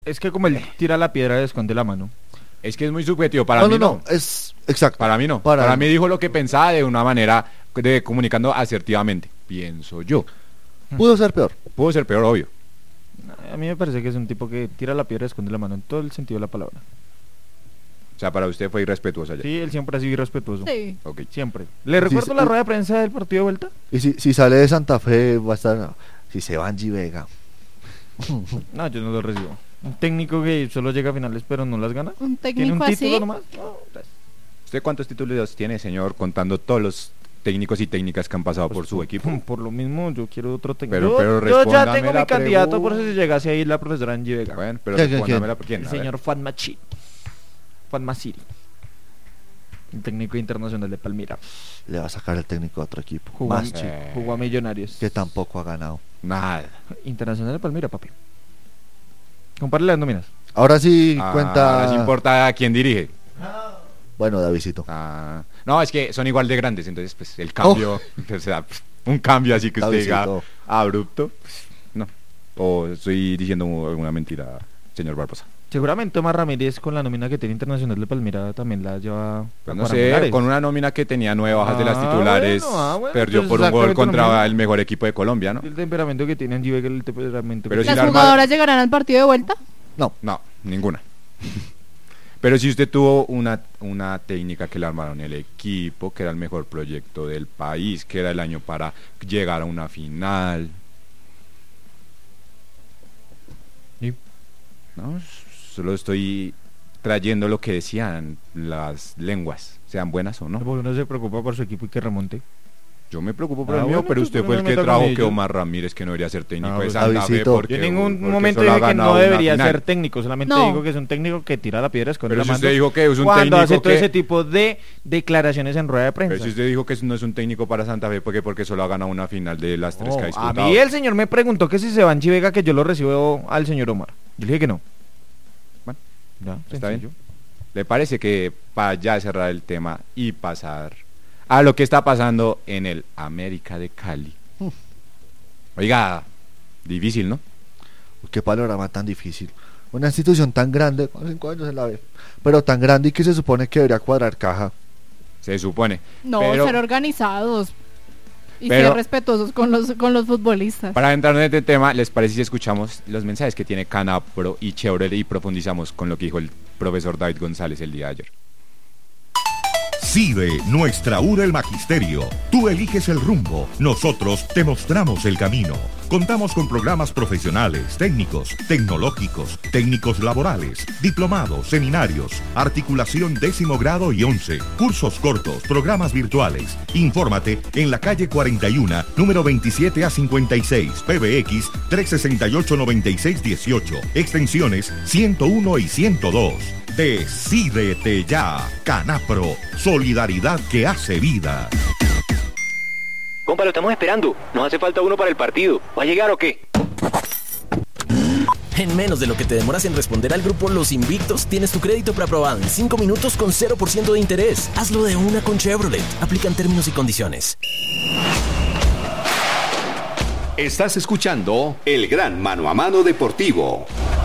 Es que como él tira la piedra y esconde la mano. Es que es muy subjetivo, para mí no. Es exacto. Para mí no. Para mí dijo lo que pensaba de una manera de comunicando asertivamente, pienso yo. Pudo ser peor. Pudo ser peor, obvio. A mí me parece que es un tipo que tira la piedra y esconde la mano en todo el sentido de la palabra. O sea, para usted fue irrespetuoso allá. Sí, él siempre ha sido irrespetuoso. Sí. Ok. Siempre. ¿Le recuerdo la rueda de prensa del partido de vuelta? Y si sale de Santa Fe va a estar... Si se va Angie Vega. No, yo no lo recibo. Un técnico que solo llega a finales pero no las gana. Un ¿Tiene técnico un título así. nomás? No, pues, ¿Usted cuántos títulos tiene, señor, contando todos los técnicos y técnicas que han pasado por su equipo? Por lo mismo, yo quiero otro técnico. Pero yo ya respóndame tengo la mi candidato pregunta. por si llegase ahí la profesora Angie Vega. Bueno, pero ¿Quién? respóndamela, ¿quién? El A ver. señor Fatma Chit. Fatma Siri. El técnico internacional de Palmira. Le va a sacar el técnico a otro equipo. Jugó, Más jugó a Millonarios. que tampoco ha ganado. Nada. Internacional de Palmira, papi. Compárale las nóminas. Ahora sí cuenta... Ahora sí importa a quién dirige. Bueno, Davidcito. No, es que son igual de grandes, entonces pues el cambio, o sea, un cambio así que usted diga Davidcito. abrupto, pues, no. O estoy diciendo alguna mentira, señor Barbosa. Seguramente Omar Ramírez con la nómina que tiene Internacional de Palmira también la lleva Pues a no sé, cuadrangulares. con una nómina que tenía 9 bajas de las titulares, bueno, perdió entonces por un gol exactamente lo contra mismo. el mejor equipo de Colombia, ¿no? El temperamento que tiene Angie Vega, el temperamento Pero que si ¿Las la jugadoras llegarán al partido de vuelta? No. No, ninguna. Pero si usted tuvo una técnica que le armaron el equipo, que era el mejor proyecto del país, que era el año para llegar a una final. ¿Y? No, solo estoy trayendo lo que decían las lenguas, sean buenas o no. Porque uno se preocupa por su equipo y que remonte. Yo me preocupo por el mío, Bueno, pero pues, usted no fue me el que meto con trajo ellos. que Omar Ramírez, que no debería ser técnico de pues, Santa Fe, Davidito. porque, Yo en ningún porque momento solo ha dije que ganado no una debería final. ser técnico, solamente No. digo que es un técnico que tira la piedra, esconde Pero la si mano. usted dijo que es un cuando hace técnico todo que... ese tipo de declaraciones en rueda de prensa. Pero si usted dijo que no es un técnico para Santa Fe, porque solo ha ganado una final de las tres que ha a disputado. mí el señor me preguntó que si se va Angie Vega, que yo lo recibo al señor Omar. Yo le dije que no. Bueno, Ya, está sencillo. bien. ¿Le parece que para ya cerrar el tema y pasar a lo que está pasando en el América de Cali? Oiga, difícil, ¿no? Qué panorama tan difícil. Una institución tan grande, con 5 años en la B, pero tan grande y que se supone que debería cuadrar caja. Se supone. No, Pero- ser organizados y Pero- ser respetuosos con los futbolistas. Para entrar en este tema, ¿les parece si escuchamos los mensajes que tiene Canapro y Chevrolet y profundizamos con lo que dijo el profesor David González el día de ayer? CIDE, nuestra URA el Magisterio. Tú eliges el rumbo, nosotros te mostramos el camino. Contamos con programas profesionales, técnicos, tecnológicos, técnicos laborales, diplomados, seminarios, articulación 10º grado y 11, cursos cortos, programas virtuales. Infórmate en la calle 41, número 27 a 56, PBX 368-9618, extensiones 101 y 102. Decídete ya, Canapro, solidaridad que hace vida. Compa, lo estamos esperando. Nos hace falta uno para el partido. ¿Va a llegar o qué? En menos de lo que te demoras en responder al grupo Los Invictos, tienes tu crédito preaprobado en 5 minutos con 0% de interés. Hazlo de una con Chevrolet. Aplican términos y condiciones. Estás escuchando el gran mano a mano deportivo.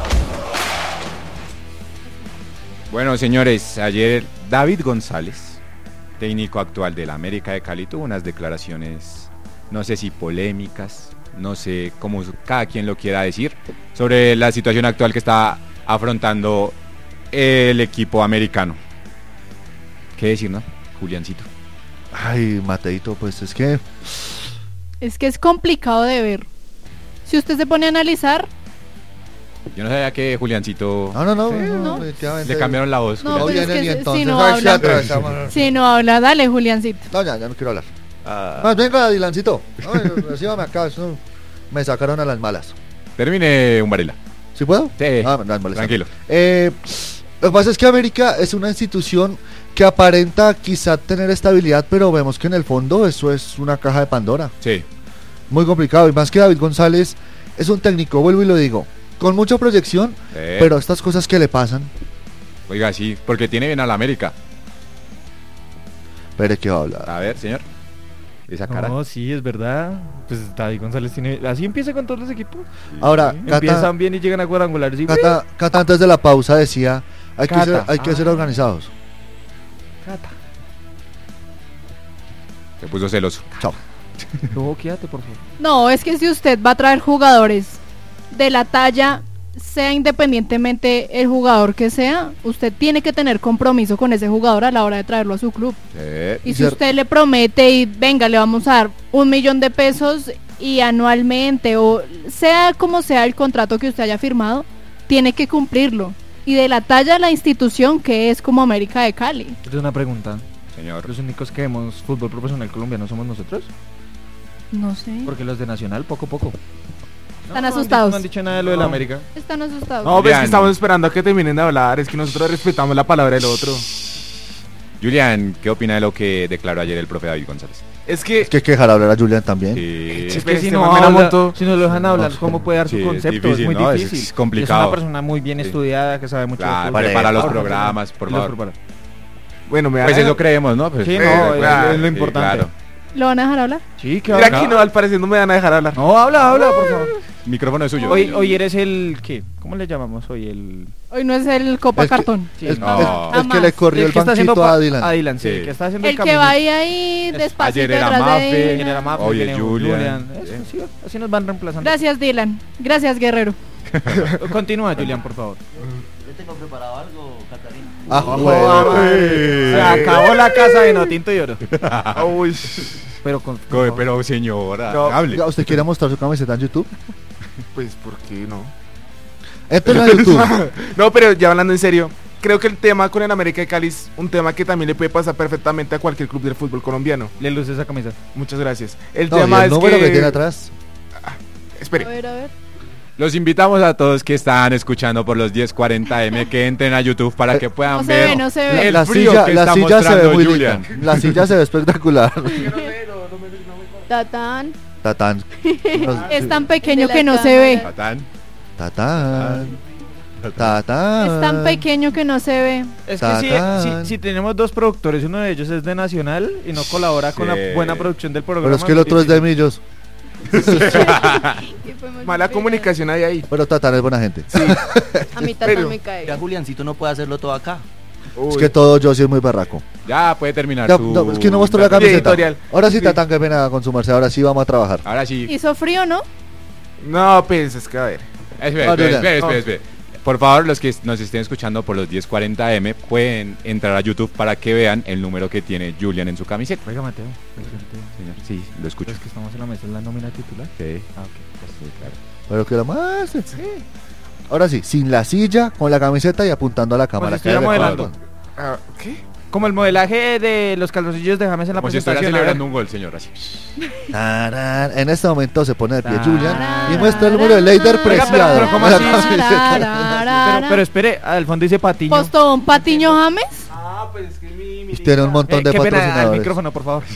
Bueno, señores, ayer David González, técnico actual del América de Cali, tuvo unas declaraciones, no sé si polémicas, no sé cómo cada quien lo quiera decir, sobre la situación actual que está afrontando el equipo americano. ¿Qué decir, no? Juliancito. Ay, Mateito, pues es que... Es que es complicado de ver. Si usted se pone a analizar, Yo no sabía que Juliancito... No, Sí, no. definitivamente. Le cambiaron la voz. No, No pues Juliancito. es vienen que y si entonces... no Ay, sí, habla- atravesamos. si no habla, dale, Juliancito. No, ya no quiero hablar. Ah, Más venga, Dilancito. Ay, recíbame acá, eso me sacaron a las malas. termine un Varela. ¿Sí puedo? Sí, Ah, no, molesta. tranquilo. Lo que pasa es que América es una institución que aparenta quizá tener estabilidad, pero vemos que en el fondo eso es una caja de Pandora. Sí, Muy complicado, y más que David González es un técnico, vuelvo y lo digo, con mucha proyección, pero estas cosas que le pasan, Oiga, sí, porque tiene bien a la América. pero ¿de qué va a hablar? A ver, señor. esa cara. No, sí, es verdad. Pues David González tiene... Así empieza con todos los equipos. Ahora, Empiezan bien y llegan a cuadrangulares. Y... Cata antes de la pausa decía, hay Cata. que ser organizados. Cata. Se puso celoso. Chao. No, quédate, por favor. No, es que si usted va a traer jugadores de la talla, sea independientemente el jugador que sea, usted tiene que tener compromiso con ese jugador a la hora de traerlo a su club. Y si usted le promete y venga, le vamos a dar $1.000.000 y anualmente, o sea como sea el contrato que usted haya firmado, tiene que cumplirlo. Y de la talla de la institución que es como América de Cali. Es una pregunta. Señor. ¿Los únicos que vemos fútbol profesional colombiano somos nosotros? No sé. Porque los de Nacional, poco a poco. Están asustados. No han dicho nada de lo de la América. Están asustados. No, ves que estamos esperando a que terminen de hablar. Es que nosotros respetamos la palabra del otro. Julián, ¿qué opina de lo que declaró ayer el profe David González? Es que Es que hay que dejar hablar a Julián también. Sí. Es que si Este no, man me la habla, montó. si no lo dejan hablar, ¿cómo puede dar Sí, su es concepto? difícil, es muy ¿no? difícil. Es complicado. Es una persona muy bien Sí. estudiada, que sabe mucho de Claro, fútbol. prepara los Por programas, por Los favor. prepara. bueno, me Pues da- eso creemos, ¿no? Pues, Sí, claro, no, es lo sí, importante. claro. ¿Lo van a dejar hablar? Sí, que Mira habla. aquí no, al parecer no me van a dejar hablar. No, habla, por favor. El micrófono es suyo. Hoy eres el... ¿qué? ¿Cómo le llamamos hoy? El... Hoy no es el Copa Es que- Cartón. Sí, Es, no. es que le corrió el que está haciendo banquito a Dylan. A Dylan, sí. Sí. Que está haciendo El que camino. va ahí despacito Ayer era detrás de Mafe, Ayer Dylan. era Mafe, Hoy es viene Julian. Eso, sí, así nos van reemplazando. Gracias, Dylan. Gracias, Guerrero. Continúa, Julián, por favor. Yo tengo preparado algo, Catarina. Ah, Se acabó la casa de Notinto y Oro. Uy. Pero con... Pero señora, No. hable. ¿Usted quiere mostrar su camiseta en YouTube? Pues, ¿por qué no? Entren a YouTube. No, pero ya hablando en serio, creo que el tema con el América de Cali es un tema que también le puede pasar perfectamente a cualquier club del fútbol colombiano. Le luce esa camisa. Muchas gracias. El No, y tema el es número que tiene atrás. Espere. A ver. Los invitamos a todos que están escuchando por los 1040M que entren a YouTube para que puedan No se ver ve, no se ve. el La frío silla, que la está silla se mostrando ve muy Julian. linda. La silla se ve espectacular. Tatán. Tatán. Es tan pequeño que no se ve. Tatán. Tatán. Tatán. Es tan pequeño que no se ve. Es que Tatán. si tenemos dos productores, uno de ellos es de Nacional y no colabora con la Sí. buena producción del programa. Pero es que el otro es de Millos. Mala comunicación hay ahí. Pero Tatán es buena gente. A mí Pero- también me cae. Ya Juliancito no puede hacerlo todo acá. Es que todo yo sí es muy berraco. Ya puede terminar Ya, su... no, es que no mostró la camiseta. editorial. Ahora sí, Sí. Tatán, que pena con su merced. Ahora sí vamos a trabajar. Ahora sí. Hizo frío, ¿no? No, pues es que a ver. Espera. Julián. Por favor, los que nos estén escuchando por los 1040M pueden entrar a YouTube para que vean el número que tiene Julian en su camiseta. Oiga, Mateo. Señor, sí, lo escucho. Es que estamos en la mesa, ¿es la nómina titular? Sí. Ah, ok. Pues sí, claro. Pero que lo más. Ahora sí, sin la silla, con la camiseta y apuntando a la cámara. si estuviera Que modelando. Ah, ¿qué? Como el modelaje de los calzoncillos de James en la Como si estuviera presentación. celebrando un gol, señor. Así. Tarán. En este momento se pone de pie Tarán. Julian y muestra el número de Leider Oiga, preciado. pero ¿cómo en la así? camiseta. Pero espere, al fondo dice Patiño. ¿Postó un Patiño James? Ah, pues es que mi Y tiene un montón de qué pena, al patrocinadores. micrófono, por favor.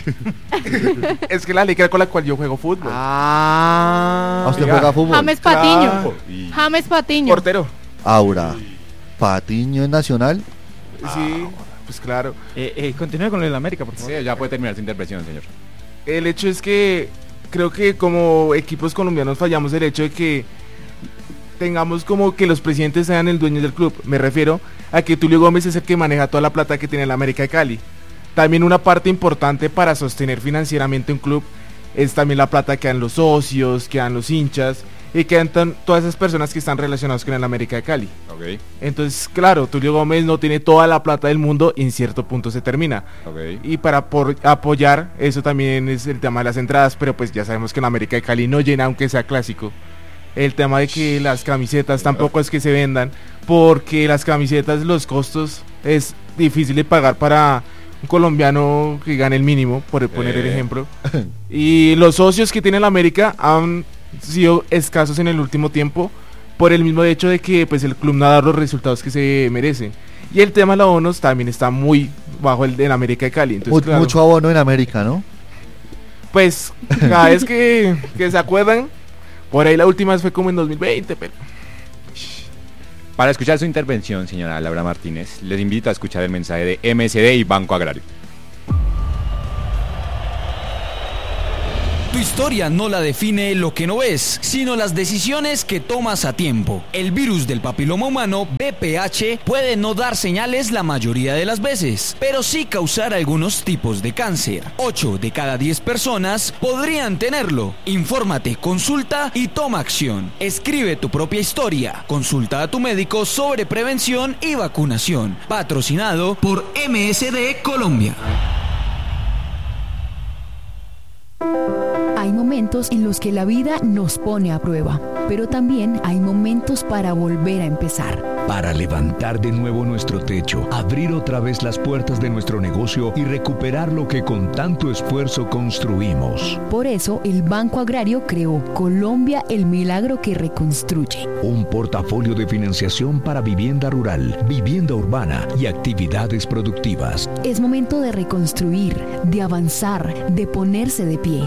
es que la liga con la cual yo juego fútbol. Ah. ¿A usted Oiga. juega fútbol? James Patiño. Y- James Patiño. Portero. Aura. Patiño en Nacional. Sí, pues claro. Continúe con lo de la América, por favor. Sí, ya puede terminar su intervención, señor. El hecho es que creo que como equipos colombianos fallamos el hecho de que tengamos como que los presidentes sean el dueño del club. Me refiero a que Tulio Gómez es el que maneja toda la plata que tiene la América de Cali. También una parte importante para sostener financieramente un club es también la plata que dan los socios, que dan los hinchas y que dan todas esas personas que están relacionadas con el América de Cali. Ok, Entonces, claro, Tulio Gómez no tiene toda la plata del mundo y en cierto punto se termina. ok. Y para apoyar, eso también es el tema de las entradas, pero pues ya sabemos que en América de Cali no llena aunque sea clásico. El tema de que las camisetas tampoco es que se vendan, porque las camisetas, los costos es difícil de pagar para un colombiano que gane el mínimo, por poner el ejemplo. Y los socios que tiene la América han sido escasos en el último tiempo, por el mismo hecho de que pues el club no ha dado los resultados que se merecen. Y el tema de los abonos también está muy bajo el de la América de Cali. Entonces, claro, Mucho abono en América, ¿no? pues cada vez que se acuerdan, por ahí la última vez fue como en 2020, pero Para escuchar su intervención, señora Laura Martínez, les invito a escuchar el mensaje de MSD y Banco Agrario. historia no la define lo que no ves, sino las decisiones que tomas a tiempo. El virus del papiloma humano, VPH, puede no dar señales la mayoría de las veces, pero sí causar algunos tipos de cáncer. 8 de cada 10 personas podrían tenerlo. Infórmate, consulta y toma acción. Escribe tu propia historia. Consulta a tu médico sobre prevención y vacunación. Patrocinado por MSD Colombia. Hay momentos en los que la vida nos pone a prueba, pero también hay momentos para volver a empezar. Para levantar de nuevo nuestro techo, abrir otra vez las puertas de nuestro negocio y recuperar lo que con tanto esfuerzo construimos. Por eso, el Banco Agrario creó Colombia, el milagro que reconstruye. Un portafolio de financiación para vivienda rural, vivienda urbana y actividades productivas. Es momento de reconstruir, de avanzar, de ponerse de pie.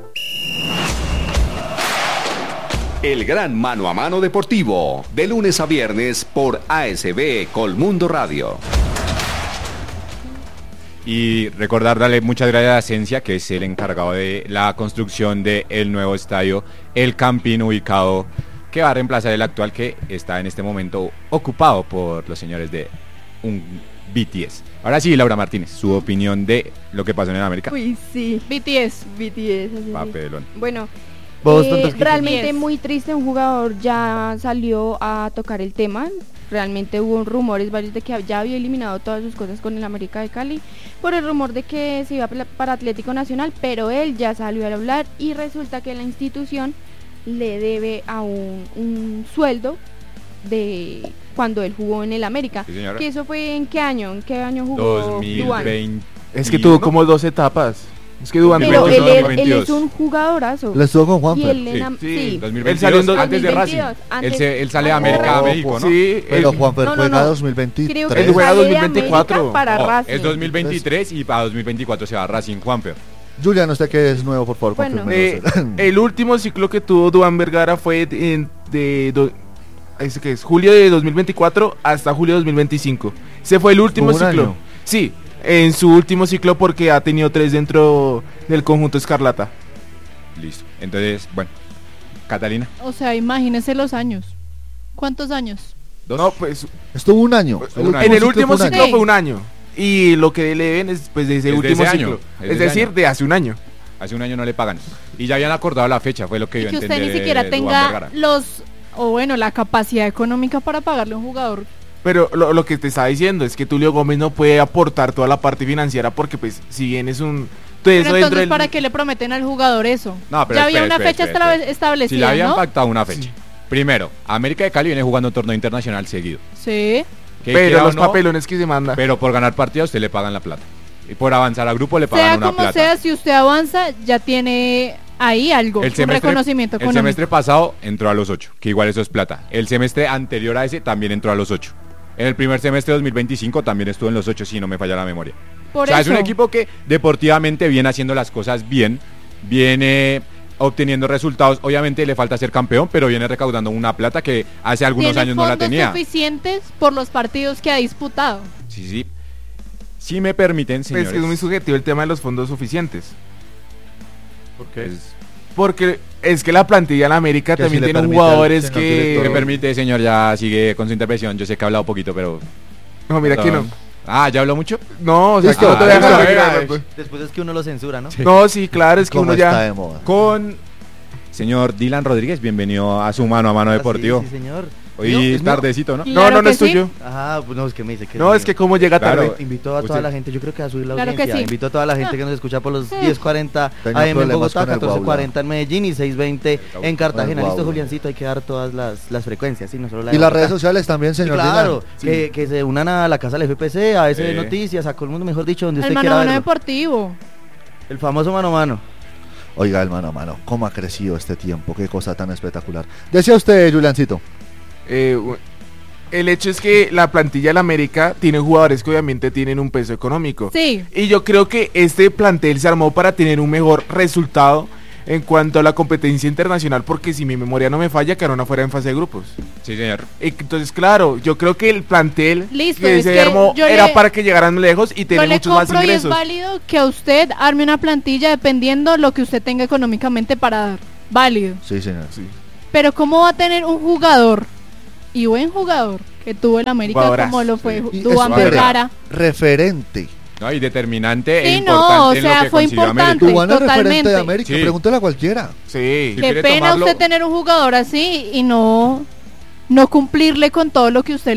El gran mano a mano deportivo, de lunes a viernes por ASB Colmundo Radio. Y recordar darle muchas gracias a Ascencia, que es el encargado de la construcción del nuevo estadio El Campín, ubicado, que va a reemplazar el actual, que está en este momento ocupado por los señores de un BTS. Ahora sí, Laura Martínez, su opinión de lo que pasó en el América. Uy, sí. BTS. Así. Papelón. Bueno, Realmente realmente muy triste. Un jugador ya salió a tocar el tema. Realmente hubo rumores varios de que ya había eliminado todas sus cosas con el América de Cali por el rumor de que se iba para Atlético Nacional, pero él ya salió a hablar y resulta que la institución le debe a un sueldo de cuando él jugó en el América. Sí, señora. ¿Que eso fue en qué año? ¿En qué año jugó 2020. Es que tuvo como 2 etapas. Es que Duván pero él es un jugadorazo. Le estuvo con Juanfer. Sí. 2022, él salió antes de Racing. Él sale a América a México, ¿no? Sí, pero Juanfer juega 2023. Creo que él juega sale de 2024. América para Racing. Es 2023 y para 2024 se va a Racing Juanfer. Julián, usted que es nuevo, por favor, Bueno. confírmenos. El último ciclo que tuvo Duván Vergara fue que es julio de 2024 hasta julio de 2025. Ese fue el último ¿Un ciclo. año? Sí, en su último ciclo, porque ha tenido 3 dentro del conjunto Escarlata. Listo. Entonces, bueno, Catalina. O sea, imagínese los años. ¿Cuántos años? No, pues Estuvo un año. en el último fue un ciclo año. fue un año. Y lo que le deben es pues de ese Es de último ese ciclo. año, es Es de decir, año. de hace un año. Hace un año no le pagan. Y ya habían acordado la fecha, fue lo que Y yo que entendí. usted ni siquiera tenga la capacidad económica para pagarle a un jugador. Pero lo que te estaba diciendo es que Tulio Gómez no puede aportar toda la parte financiera porque pues si bien es un... Pero entonces, ¿para qué le prometen al jugador eso? No, pero ya había espere, una fecha espere. establecida, Si le habían ¿no? pactado una fecha. Primero, América de Cali viene jugando un torneo internacional seguido. Sí. Que pero quiera los o no, papelones que se manda. Pero por ganar partidas usted le pagan la plata. Y por avanzar al grupo le pagan Sea una como plata. sea, si usted avanza, ya tiene ahí algo, un reconocimiento el económico. semestre pasado entró a los 8, que igual eso es plata. El semestre anterior a ese también entró a los 8. En el primer semestre de 2025 también estuvo en los 8, si no me falla la memoria. Por o sea, eso. es un equipo que deportivamente viene haciendo las cosas bien, viene obteniendo resultados. Obviamente le falta ser campeón, pero viene recaudando una plata que hace algunos Tiene años no la fondos tenía. suficientes por los partidos que ha disputado. Sí. Si me permiten, señores. Pues es muy subjetivo el tema de los fondos suficientes. ¿Por qué? Porque es que la plantilla en América Que también si le tiene permite al jugadores señor que... director. Si me permite, señor, ya sigue con su intervención. Yo sé que ha hablado poquito, pero... No, mira que no. Ah, ¿ya habló mucho? No, o sea, Listo, que no te voy a listo, dejar venga, hablar, pues. Después es que uno lo censura, ¿no? No, sí, claro, es que ¿Cómo uno está ya... de moda? Con señor Dylan Rodríguez, bienvenido a su mano a mano deportivo. Sí, señor. Hoy ¿Es mío? tardecito, ¿no? Claro No que es tuyo. sí. Ajá, pues no, es que me dice que... No, es que como llega tarde. Claro. Invito a toda Usted- la gente, yo creo que va a subir la Claro que audiencia. sí. Invito a toda la gente que nos escucha por los 10:40 Tenía AM en problemas Bogotá, con el 14:40 en Medellín y 6:20 en Cartagena. Con el Listo, Guaula. Juliancito, hay que dar todas las frecuencias, ¿sí? No solo la Y de las Bogotá. redes sociales también, Sí, señor claro, Dylan. que se unan a la casa del FPC, a ese Sí. Noticias, a Colmundo, mejor dicho, donde El usted mano quiera a mano verlo. deportivo. El famoso mano a mano. Oiga, el mano a mano, cómo ha crecido este tiempo, qué cosa tan espectacular. Decía usted, Juliancito. El hecho es que la plantilla de la América tiene jugadores que obviamente tienen un peso económico. Sí. Y yo creo que este plantel se armó para tener un mejor resultado en cuanto a la competencia internacional, porque si mi memoria no me falla, quedaron afuera en fase de grupos. Sí, señor. Entonces, claro, yo creo que el plantel Listo, que es se que armó yo era le- para que llegaran lejos y Yo tener le muchos más compro y es ingresos. válido que usted arme una plantilla dependiendo lo que usted tenga económicamente para dar. Válido. Sí, señor. Sí. Pero ¿cómo va a tener un jugador y buen jugador que tuvo el América Jugadorazo, como lo fue Y Duván espere, Vergara? referente. No, y determinante e Sí, importante no, o en lo sea, que fue consiguió importante. América. Duván es referente totalmente. de América, Sí. pregúntale a cualquiera. Sí. Si Qué quiere pena tomarlo- usted tener un jugador así y no cumplirle con todo lo que usted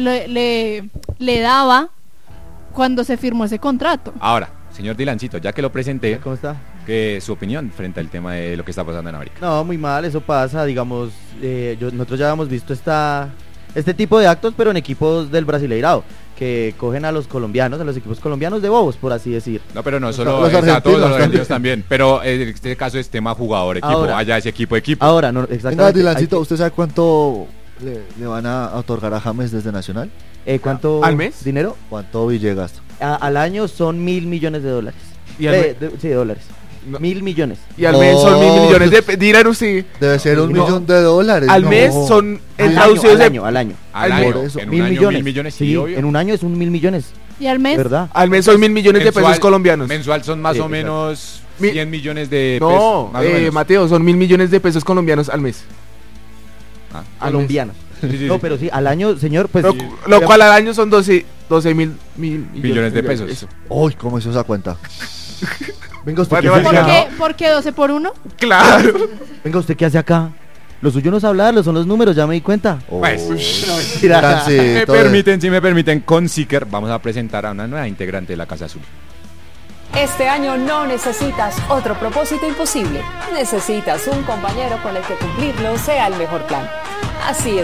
le daba cuando se firmó ese contrato. Ahora, señor Dilancito, ya que lo presenté, ¿Cómo está? que su opinión frente al tema de lo que está pasando en América. No, muy mal, eso pasa, digamos, nosotros ya habíamos visto este tipo de actos, pero en equipos del Brasileirao, que cogen a los colombianos, a los equipos colombianos de bobos, por así decir. No, pero no solo los a todos argentinos los argentinos también. Pero en este caso es tema jugador-equipo. Ahora. Allá es equipo-equipo. Ahora, no, Venga, exactamente. Dilancito, hay ¿usted sabe cuánto le van a otorgar a James desde Nacional? ¿Cuánto ¿Al mes? dinero? ¿Cuánto Villegas? Al año son 1.000 millones de dólares. ¿Y al mes? Sí, dólares. 1.000 millones. Y al mes son 1.000 millones de... Dirán usted. Debe ser un No. millón de dólares. Al no. mes son... Al traducidos de- año. Al al año. por eso. En 1.000 un año, millones. 1.000 millones, sí, Sí, obvio. en un año es 1.000 millones, Y al mes, ¿verdad? Al mes son 1.000 millones de pesos Mensual- colombianos. Mensual son más Sí, o exacto. menos Mi- 100 millones de No, pesos. Más o menos. Mateo, son 1.000 millones de pesos colombianos al mes. Ah. Al Colombianos. Sí, sí, No, sí. pero sí, al año, señor, pues... Lo cual al año son 12 mil Millones de pesos. Eso. Uy, ¿cómo hizo esa cuenta? Venga, ¿usted Vale, qué vale. hace ¿por acá? qué? ¿Por qué 12 por 1? Claro. Venga, ¿usted qué hace acá? Lo suyo no es hablar, son los números, ya me di cuenta. Pues, Mira. Dilancito, si me permiten, con Seeker vamos a presentar a una nueva integrante de la Casa Azul. Este año no necesitas otro propósito imposible. Necesitas un compañero con el que cumplirlo sea el mejor plan. Así es.